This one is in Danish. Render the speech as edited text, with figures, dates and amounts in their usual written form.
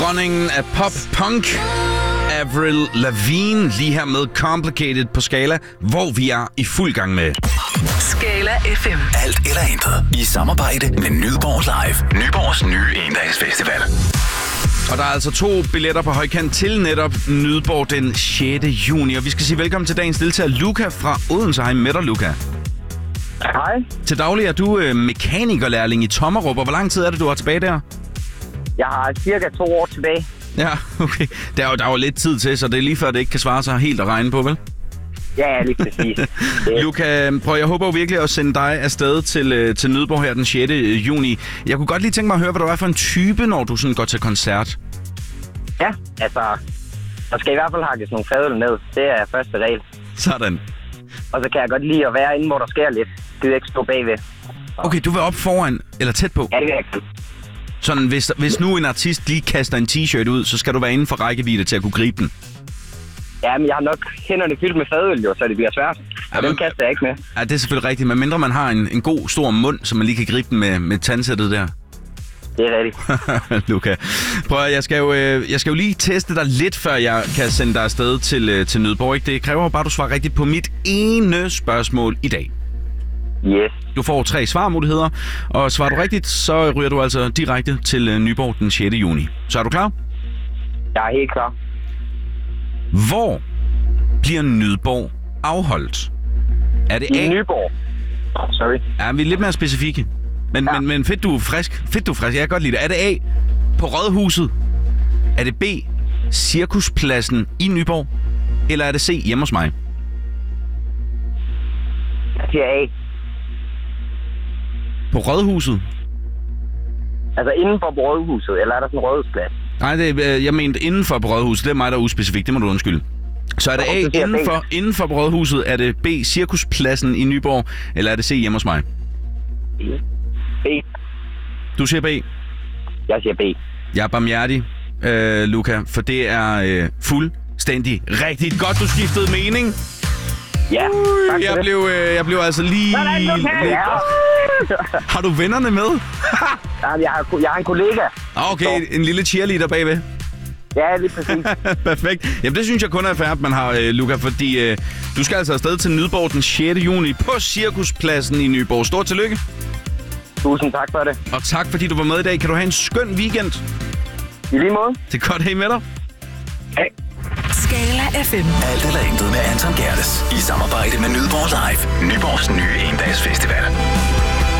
Dronningen af pop-punk, Avril Lavigne, lige her med Complicated på Skala, hvor vi er i fuld gang med Skala FM. Alt eller intet i samarbejde med Nyborg Live. Nyborgs nye endagsfestival. Og der er altså 2 billetter på højkant til netop Nyborg den 6. juni. Og vi skal sige velkommen til dagens deltager, Luca fra Odense. Hej med dig, Luca. Hej. Til daglig er du mekanikerlærling i Tommerup, og hvor lang tid er det, du har tilbage der? Jeg har cirka 2 år tilbage. Ja, okay. Der er jo lidt tid til, så det er lige før, det ikke kan svare sig helt at regne på, vel? Ja, lige præcis. Luca, jeg håber virkelig at sende dig afsted til Nyborg her den 6. juni. Jeg kunne godt lige tænke mig at høre, hvad du er for en type, når du sådan går til koncert. Ja, altså, der skal i hvert fald hakkes nogle fadøl ned. Det er første regel. Sådan. Og så kan jeg godt lide at være inde, hvor der sker lidt. Det vil ikke stå bagved. Okay, du vil op foran, eller tæt på? Ja, det vil jeg ikke. Sådan, hvis nu en artist lige kaster en t-shirt ud, så skal du være inden for rækkevidde til at kunne gribe den. Ja, men jeg har nok hænderne fyldt med fadøl, jo, så det bliver svært. Og dem kaster jeg ikke med. Ja, det er selvfølgelig rigtigt, men mindre man har en god, stor mund, så man lige kan gribe den med tandsættet der. Det er rigtigt. Luca, prøv at, jeg skal jo lige teste dig lidt, før jeg kan sende dig afsted til Nyborg, ikke? Det kræver bare, at du svarer rigtigt på mit ene spørgsmål i dag. Yes. Du får 3 svarmuligheder, og svarer du rigtigt, så ryger du altså direkte til Nyborg den 6. juni. Så er du klar? Jeg er helt klar. Hvor bliver Nyborg afholdt? Er det I Nyborg. Sorry. Ja, vi er lidt mere specifikke. Men fedt, du er frisk. Jeg kan godt lide det. Er det A, på Rådhuset? Er det B, Cirkuspladsen i Nyborg? Eller er det C, hjemme hos mig? Jeg siger A. På Rådhuset? Altså inden for Rådhuset, eller er der sådan en rådhusplads? Nej, jeg mente inden for Rådhuset. Det er mig, der er uspecifikt. Det må du undskylde. Så er det A, inden for Rådhuset? Er det B, Cirkuspladsen i Nyborg? Eller er det C, hjemme hos mig? B. Du siger B? Jeg siger B. Jeg er barmhjertig, Luca, for det er fuldstændig rigtigt. Godt, du skiftede mening. Ja, jeg blev altså lige... Ja. Har du vennerne med? Jeg har en kollega. Okay, en lille cheerleader bagved. Ja, lige præcis. Perfekt. Jamen, det synes jeg kun er fair, at man har, Luca, fordi du skal altså afsted til Nyborg den 6. juni på Cirkuspladsen i Nyborg. Stort tillykke. Tusind tak for det. Og tak, fordi du var med i dag. Kan du have en skøn weekend? I lige måde. Det er godt, hej med dig. Hej. Skala FM. Alt eller intet med Anton Gerdes. I samarbejde med Nyborg Live. Nyborgs nye endagsfestival.